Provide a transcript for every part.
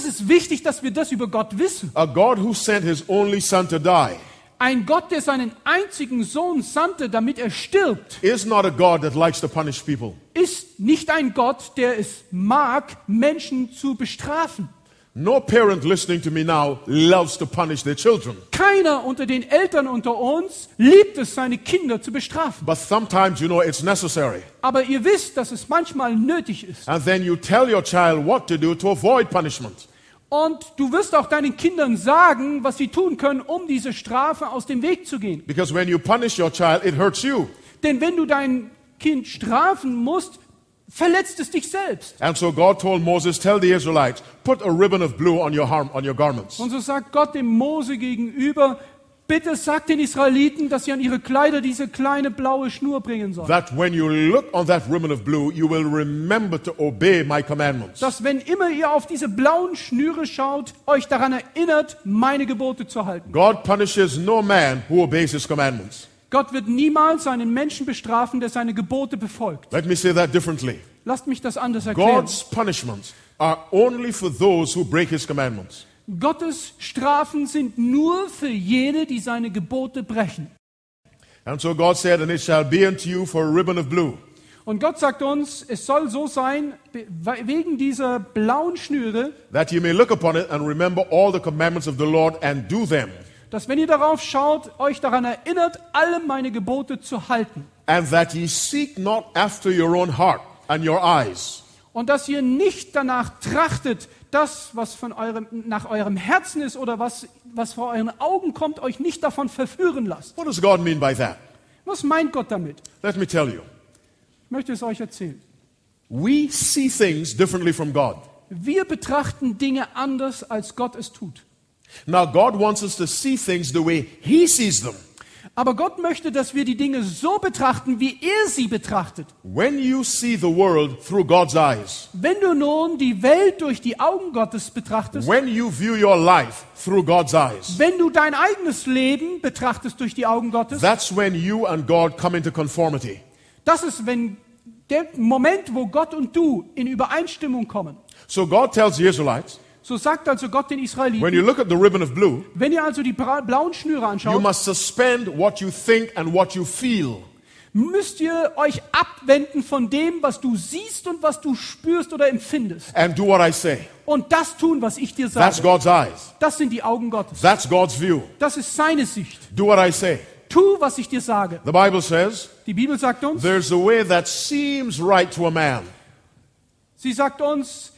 ist wichtig, dass wir das über Gott wissen. A God who sent his only son to die Ein Gott, der seinen einzigen Sohn sandte, damit er stirbt, is not a God that likes to punish people. ist nicht ein Gott, der es mag, Menschen zu bestrafen. No parent listening to me now loves to punish their children. Keiner unter den Eltern unter uns liebt es, seine Kinder zu bestrafen. But sometimes, it's necessary. Aber ihr wisst, dass es manchmal nötig ist. And then you tell your child what to do to avoid punishment. Und du wirst auch deinen Kindern sagen, was sie tun können, um diese Strafe aus dem Weg zu gehen. Because when you punish your child, it hurts you. Denn wenn du dein Kind strafen musst, verletzt es dich selbst. And so God told Moses, tell the Israelites, put a ribbon of blue on your garments. Und so sagt Gott dem Mose gegenüber, bitte sagt den Israeliten, dass sie an ihre Kleider diese kleine blaue Schnur bringen sollen. That when you look on that ribbon of blue, you will remember to obey my commandments. Dass wenn immer ihr auf diese blauen Schnüre schaut, euch daran erinnert, meine Gebote zu halten. God punishes no man who obeys his commandments. Gott wird niemals einen Menschen bestrafen, der seine Gebote befolgt. Let me say that differently. Lasst mich das anders erklären. God's punishments are only for those who break his commandments. Gottes Strafen sind nur für jene, die seine Gebote brechen. And so God said, and it shall be unto you for a ribbon of blue. Und Gott sagt uns, es soll so sein, wegen dieser blauen Schnüre, that you may look upon it and remember all the commandments of the Lord and do them. dass wenn ihr darauf schaut, euch daran erinnert, alle meine Gebote zu halten. And that ye seek not after your own heart and your eyes. Und dass ihr nicht danach trachtet, das, was nach eurem Herzen ist oder was vor euren Augen kommt, euch nicht davon verführen lasst. What does God mean by that? Was meint Gott damit? Let me tell you. Ich möchte es euch erzählen. We see things differently from God. Wir betrachten Dinge anders, als Gott es tut. Now God wants us to see things the way He sees them. Aber Gott möchte, dass wir die Dinge so betrachten, wie er sie betrachtet. When you see the world through God's eyes, Wenn du nun die Welt durch die Augen Gottes betrachtest, when you view your life through God's eyes, wenn du dein eigenes Leben betrachtest durch die Augen Gottes, that's when you and God come into conformity. das ist der Moment, wo Gott und du in Übereinstimmung kommen. So God tells the Israelites, So sagt also Gott den when Israeliten, you look at the ribbon of blue, wenn ihr also die blauen Schnüre you anschaut, must suspend what you think and what you feel. müsst ihr euch abwenden von dem, was du siehst und was du spürst oder empfindest. And do what I say. Und das tun, was ich dir That's sage. God's eyes. Das sind die Augen Gottes. That's God's view. Das ist seine Sicht. Do what I say. Tu, was ich dir sage. The Bible says, Die Bibel sagt uns, there's a way that seems right to a man, sie sagt uns,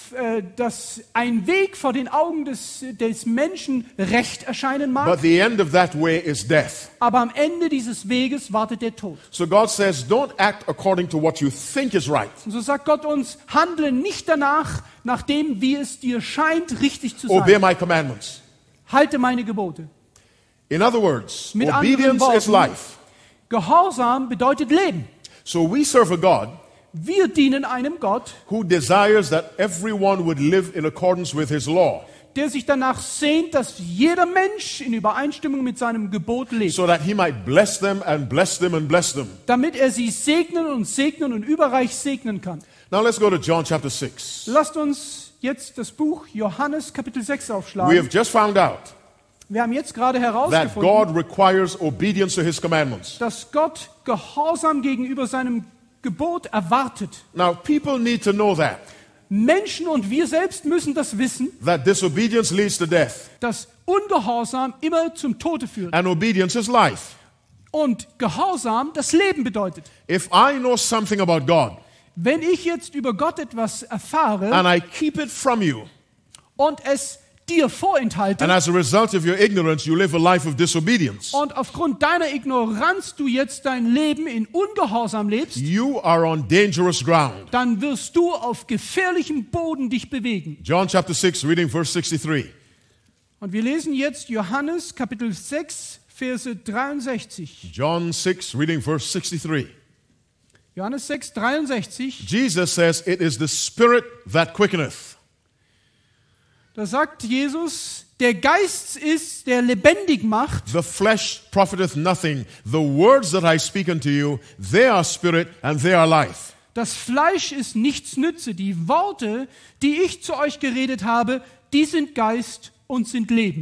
dass ein Weg vor den Augen des Menschen recht erscheinen mag, but the end of that way is death. aber am Ende dieses Weges wartet der Tod. So God says, don't act according to what you think is right. Und so sagt Gott uns, handle nicht danach, nach dem, wie es dir scheint, richtig zu Obey sein. my commandments. Halte meine Gebote. In other words, Mit anderen obedience is Worten, life. Gehorsam bedeutet Leben. So we serve a God Wir dienen einem Gott, who desires that everyone would live in accordance with his law, der sich danach sehnt, dass jeder Mensch in Übereinstimmung mit seinem Gebot lebt, so that he might bless them and bless them and bless them. damit er sie segnen und überreich segnen kann. Now let's go to John chapter 6. Lasst uns jetzt das Buch Johannes Kapitel 6 We aufschlagen. have just found out Wir haben jetzt gerade that herausgefunden, God requires obedience to his commandments. dass Gott Gehorsam gegenüber seinem Gebot erwartet. Now people need to know Menschen und wir selbst müssen das wissen, that disobedience leads to death dass Ungehorsam immer zum Tode führt. and obedience is life. Und Gehorsam das Leben bedeutet. If I know something about God Wenn ich jetzt über Gott etwas erfahre and I keep it from you, und es dir vorenthalte and as a result of your ignorance you live a life of disobedience, und aufgrund deiner Ignoranz du jetzt dein Leben in Ungehorsam lebst, you are on dangerous ground. dann wirst du auf gefährlichem Boden dich bewegen. John chapter 6, reading verse 63. Und wir lesen jetzt Johannes Kapitel 6, Verse 63. John 6, reading verse 63. Johannes 6, 63. Jesus says, it is the Spirit that quickeneth. Da sagt Jesus, der Geist ist, der lebendig macht. The flesh profiteth nothing. The words that I speak unto you, they are spirit and they are life. Das Fleisch ist nichts nütze. Die Worte, die ich zu euch geredet habe, die sind Geist und sind Leben.